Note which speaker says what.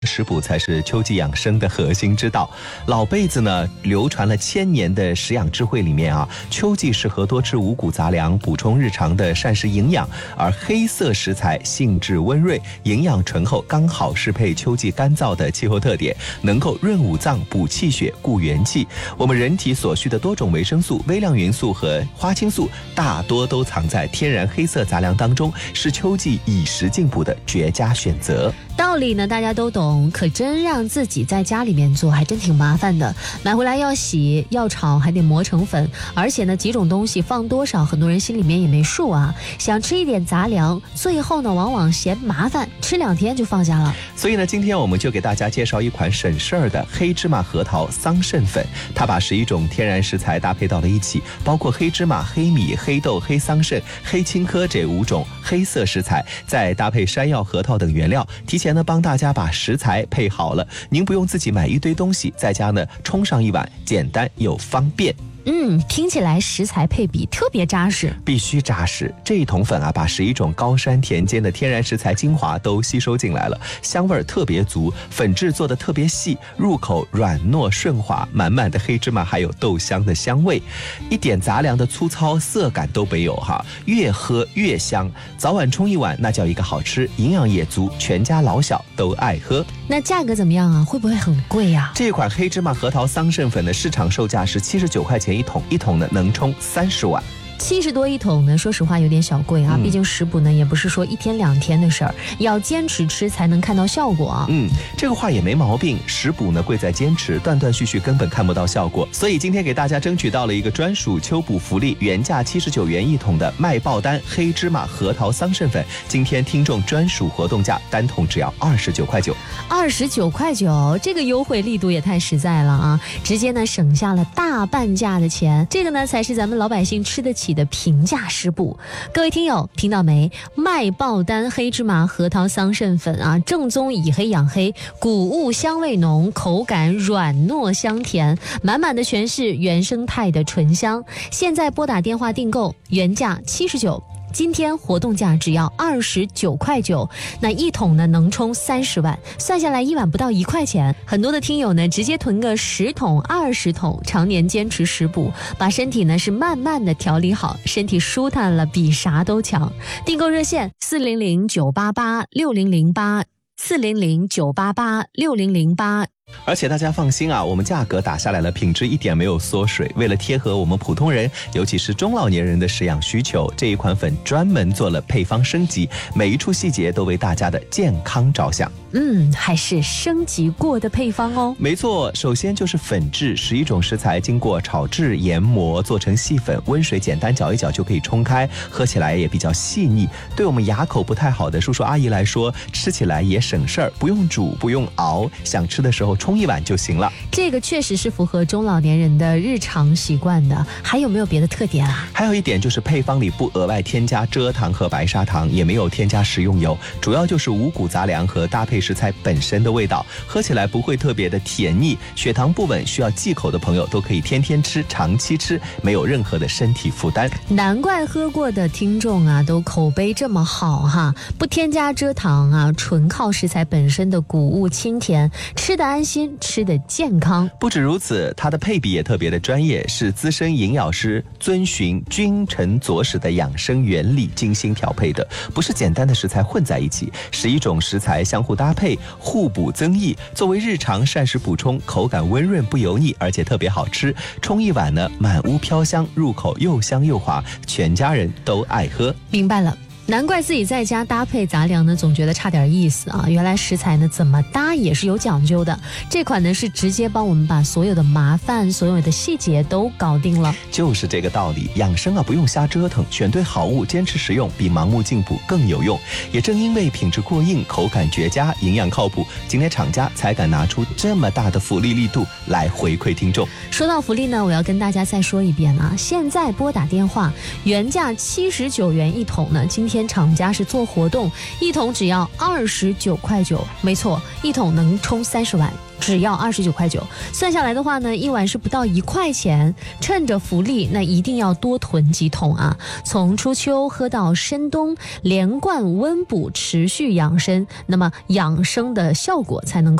Speaker 1: 食补才是秋季养生的核心之道。老辈子呢流传了1000年的食养智慧里面啊，秋季适合多吃五谷杂粮，补充日常的膳食营养。而黑色食材性质温润，营养醇厚，刚好适配秋季干燥的气候特点，能够润五脏、补气血、固元气。我们人体所需的多种维生素、微量元素和花青素，大多都藏在天然黑色杂粮当中，是秋季以食进补的绝佳选择。
Speaker 2: 道理呢大家都懂，可真让自己在家里面做还真挺麻烦的，买回来要洗要炒还得磨成粉，而且呢几种东西放多少很多人心里面也没数啊。想吃一点杂粮，最后呢往往嫌麻烦，吃2天就放下了。
Speaker 1: 所以呢今天我们就给大家介绍一款省事儿的黑芝麻核桃桑葚粉，它把11种天然食材搭配到了一起，包括黑芝麻、黑米、黑豆、黑桑葚、黑青稞这5种黑色食材，再搭配山药、核桃等原料，提前呢帮大家把食材配好了，您不用自己买一堆东西，在家呢冲上一碗，简单又方便。
Speaker 2: 听起来食材配比特别扎实，
Speaker 1: 必须扎实。这一桶粉啊，把11种高山田间的天然食材精华都吸收进来了，香味特别足，粉质做的特别细，入口软糯顺滑，满满的黑芝麻还有豆香的香味，一点杂粮的粗糙色感都没有哈，越喝越香。早晚冲一碗，那叫一个好吃，营养也足，全家老小都爱喝。
Speaker 2: 那价格怎么样啊？会不会很贵啊？
Speaker 1: 这款黑芝麻核桃桑葚粉的市场售价是79块钱一桶，一桶呢能冲30碗。
Speaker 2: 70多一桶呢，说实话有点小贵啊，毕竟食补呢也不是说1天2天的事儿，要坚持吃才能看到效果啊。
Speaker 1: 这个话也没毛病，食补呢贵在坚持，断断续续根本看不到效果。所以今天给大家争取到了一个专属秋补福利，原价79元一桶的麦爆丹黑芝麻核桃桑葚粉，今天听众专属活动价，单桶只要29块9。
Speaker 2: 29块9，这个优惠力度也太实在了啊！直接呢省下了大半价的钱，这个呢才是咱们老百姓吃得起的平价食补。各位听友听到没？麦爆丹黑芝麻核桃桑葚粉啊，正宗以黑养黑，谷物香味浓，口感软糯香甜，满满的全是原生态的醇香。现在拨打电话订购，原价79。今天活动价只要29块9，那一桶呢能冲30碗，算下来一碗不到1块钱。很多的听友呢直接囤个10桶20桶，常年坚持食补，把身体呢是慢慢的调理好，身体舒坦了比啥都强。订购热线400-988-6008，400-988-6008。
Speaker 1: 而且大家放心啊，我们价格打下来了，品质一点没有缩水。为了贴合我们普通人，尤其是中老年人的食养需求，这一款粉专门做了配方升级，每一处细节都为大家的健康着想。
Speaker 2: 还是升级过的配方哦。
Speaker 1: 没错，首先就是粉质，11种食材经过炒制研磨做成细粉，温水简单搅一搅就可以冲开，喝起来也比较细腻。对我们牙口不太好的叔叔阿姨来说，吃起来也省事儿，不用煮不用熬，想吃的时候冲一碗就行了。
Speaker 2: 这个确实是符合中老年人的日常习惯的。还有没有别的特点啊？
Speaker 1: 还有一点就是配方里不额外添加蔗糖和白砂糖，也没有添加食用油，主要就是五谷杂粮和搭配食材本身的味道，喝起来不会特别的甜腻。血糖不稳需要忌口的朋友都可以天天吃，长期吃，没有任何的身体负担。
Speaker 2: 难怪喝过的听众啊都口碑这么好哈，不添加蔗糖啊，纯靠食材本身的谷物清甜，吃得安心，吃得健康。
Speaker 1: 不止如此，它的配比也特别的专业，是资深营养师遵循君臣佐使的养生原理精心调配的，不是简单的食材混在一起，11种食材相互搭配，互补增益，作为日常膳食补充，口感温润不油腻，而且特别好吃。冲一碗呢，满屋飘香，入口又香又滑，全家人都爱喝。
Speaker 2: 明白了。难怪自己在家搭配杂粮呢，总觉得差点意思啊！原来食材呢怎么搭也是有讲究的。这款呢是直接帮我们把所有的麻烦、所有的细节都搞定了。
Speaker 1: 就是这个道理，养生啊不用瞎折腾，选对好物，坚持食用，比盲目进补更有用。也正因为品质过硬，口感绝佳，营养靠谱，今天厂家才敢拿出这么大的福利力度来回馈听众。
Speaker 2: 说到福利呢，我要跟大家再说一遍啊！现在拨打电话，原价79元一桶呢，今天天厂家是做活动，一桶只要29.9块，没错，一桶能冲30碗。只要29.9块，算下来的话呢，一碗是不到1块钱。趁着福利，那一定要多囤几桶啊！从初秋喝到深冬，连贯温补，持续养生，那么养生的效果才能够